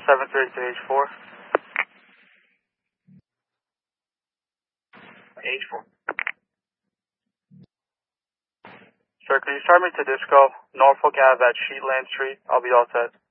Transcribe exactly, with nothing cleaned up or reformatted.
seven three to H four. H four. Sir, could you start me to Disco, Norfolk Ave at Sheetland Street? I'll be all set.